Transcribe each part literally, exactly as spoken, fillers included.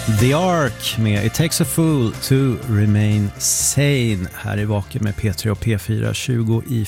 The Ark med It Takes a Fool to Remain Sane. Här i Vaken med P tre och P fyra. tjugo i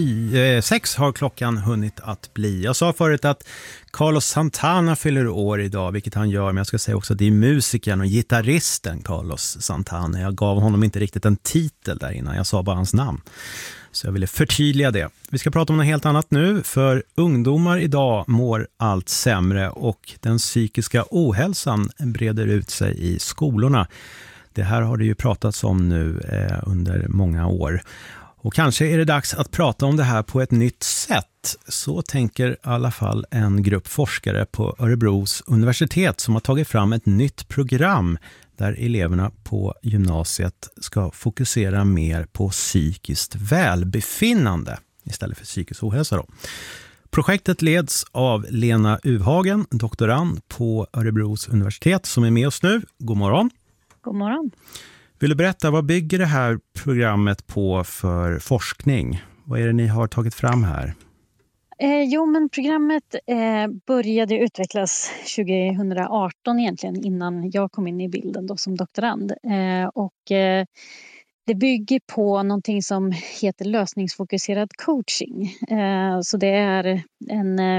sex har klockan hunnit att bli. Jag sa förut att Carlos Santana fyller år idag, vilket han gör. Men jag ska säga också att det är musikern och gitarristen Carlos Santana. Jag gav honom inte riktigt en titel där innan. Jag sa bara hans namn. Så jag ville förtydliga det. Vi ska prata om något helt annat nu, för ungdomar idag mår allt sämre och den psykiska ohälsan breder ut sig i skolorna. Det här har det ju pratats om nu eh, under många år. Och kanske är det dags att prata om det här på ett nytt sätt. Så tänker i alla fall en grupp forskare på Örebros universitet som har tagit fram ett nytt program där eleverna på gymnasiet ska fokusera mer på psykiskt välbefinnande istället för psykisk ohälsa då. Projektet leds av Lena Uvhagen, doktorand på Örebros universitet, som är med oss nu. God morgon. God morgon. Vill du berätta, vad bygger det här programmet på för forskning? Vad är det ni har tagit fram här? Eh, jo, men programmet eh, började utvecklas tjugo arton egentligen, innan jag kom in i bilden då som doktorand. Eh, och eh, det bygger på någonting som heter lösningsfokuserad coaching. Eh, så det är en, eh,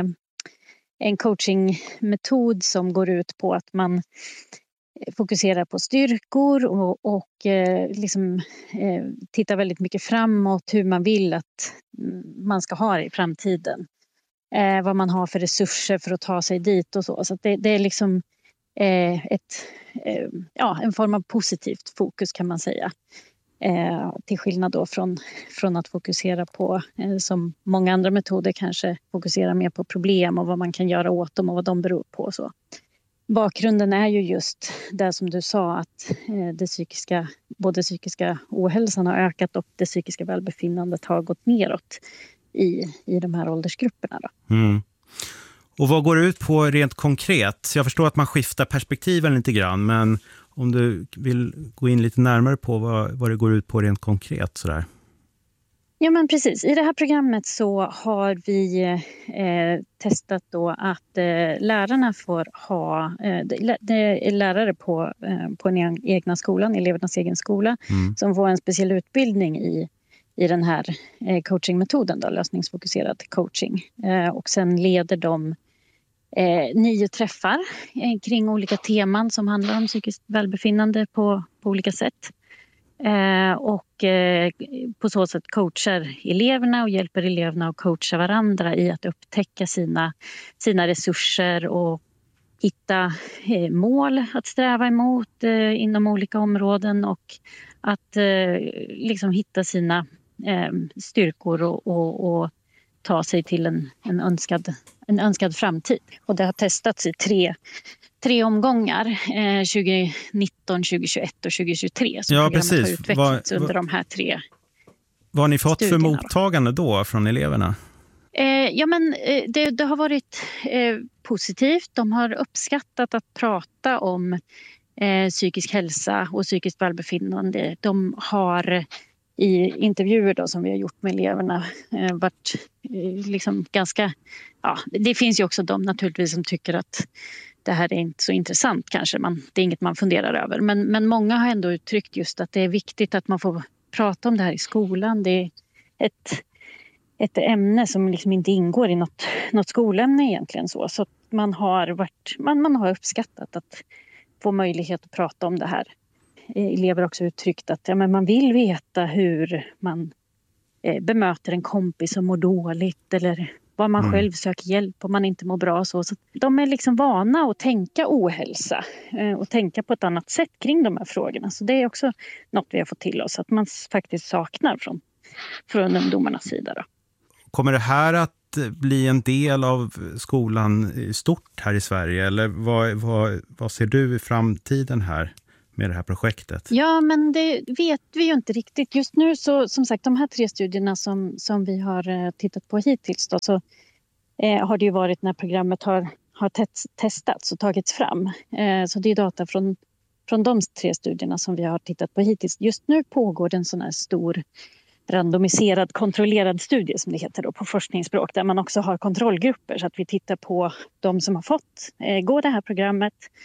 en coachingmetod som går ut på att man fokuserar på styrkor och, och eh, liksom, eh, tittar väldigt mycket framåt, hur man vill att man ska ha det i framtiden. Eh, vad man har för resurser för att ta sig dit och så. Så att det, det är liksom eh, ett, eh, ja, en form av positivt fokus, kan man säga. Eh, till skillnad då från, från att fokusera på, eh, som många andra metoder kanske fokuserar mer på problem och vad man kan göra åt dem och vad de beror på och så. Bakgrunden är ju just det som du sa, att det psykiska, både psykiska ohälsan har ökat och det psykiska välbefinnandet har gått neråt i, i de här åldersgrupperna då. Mm. Och vad går det ut på rent konkret? Jag förstår att man skiftar perspektiven lite grann, men om du vill gå in lite närmare på vad, vad det går ut på rent konkret sådär. Ja, men precis. I det här programmet så har vi eh, testat då att eh, lärarna får ha, eh, det är lärare på, eh, på den egna skolan, elevernas egen skola, mm. som får en speciell utbildning i, i den här eh, coachingmetoden då, lösningsfokuserad coaching. Eh, och sen leder de eh, nio träffar eh, kring olika teman som handlar om psykiskt välbefinnande på, på olika sätt. Eh, och eh, på så sätt coachar eleverna och hjälper eleverna att coacha varandra i att upptäcka sina, sina resurser och hitta eh, mål att sträva emot eh, inom olika områden och att eh, liksom hitta sina eh, styrkor och, och, och ta sig till en, en, önskad, en önskad framtid. Och det har testats i tre tre omgångar, eh, tjugonitton, tjugohundratjugoett och tjugohundratjugotre. Så ja, programmet precis. har utvecklats Va, va, under de här tre Vad har ni fått studierna för mottagande då från eleverna? Eh, ja, men eh, det, det har varit eh, positivt. De har uppskattat att prata om eh, psykisk hälsa och psykiskt välbefinnande. De har i intervjuer då, som vi har gjort med eleverna eh, varit eh, liksom ganska... Ja, det finns ju också de naturligtvis som tycker att det här är inte så intressant kanske. Man, det är inget man funderar över. Men, men många har ändå uttryckt just att det är viktigt att man får prata om det här i skolan. Det är ett, ett ämne som liksom inte ingår i något, något skolämne egentligen. Så, så att man, har varit, man, man har uppskattat att få möjlighet att prata om det här. Elever har också uttryckt att ja, men man vill veta hur man eh, bemöter en kompis som mår dåligt eller var man mm. själv söker hjälp om man inte mår bra. Så, så de är liksom vana att tänka ohälsa eh, och tänka på ett annat sätt kring de här frågorna. Så det är också något vi har fått till oss att man faktiskt saknar från, från ungdomarnas sida då. Kommer det här att bli en del av skolan stort här i Sverige? Eller vad, vad, vad ser du i framtiden här med det här projektet? Ja, men det vet vi ju inte riktigt. Just nu så, som sagt, de här tre studierna som, som vi har tittat på hittills då, så eh, har det ju varit när programmet har, har te- testats och tagits fram. Eh, så det är data från, från de tre studierna som vi har tittat på hittills. Just nu pågår det en sån här stor randomiserad kontrollerad studie som det heter då på forskningsspråk, där man också har kontrollgrupper, så att vi tittar på de som har fått eh, gå det här programmet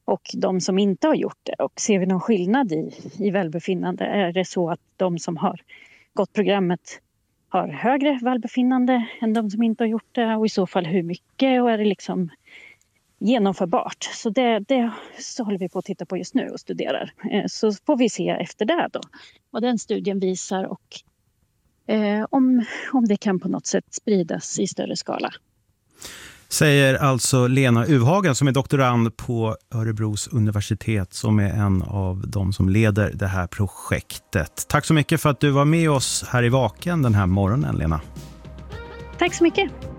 och de som inte har gjort det. Och ser vi någon skillnad i, i välbefinnande? Är det så att de som har gått programmet har högre välbefinnande än de som inte har gjort det? Och i så fall hur mycket? Och är det liksom genomförbart? Så det, det så håller vi på att titta på just nu och studerar. Så får vi se efter det då vad den studien visar och eh, om, om det kan på något sätt spridas i större skala. Säger alltså Lena Uvhagen som är doktorand på Örebros universitet, som är en av de som leder det här projektet. Tack så mycket för att du var med oss här i Vaken den här morgonen, Lena. Tack så mycket.